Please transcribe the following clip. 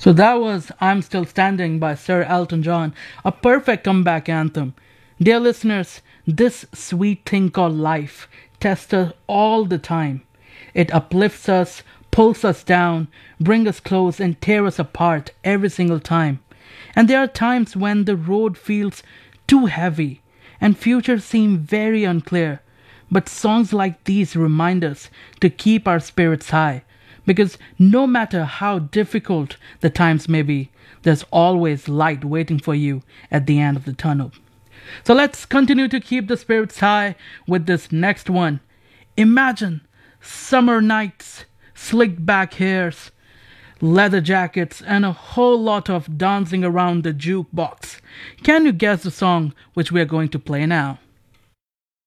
So that was I'm Still Standing by Sir Elton John, a perfect comeback anthem. Dear listeners, this sweet thing called life tests us all the time. It uplifts us, pulls us down, brings us close, and tears us apart every single time. And there are times when the road feels too heavy and futures seem very unclear. But songs like these remind us to keep our spirits high. Because no matter how difficult the times may be, there's always light waiting for you at the end of the tunnel. So let's continue to keep the spirits high with this next one. Imagine summer nights, slicked back hairs, leather jackets, and a whole lot of dancing around the jukebox. Can you guess the song which we are going to play now?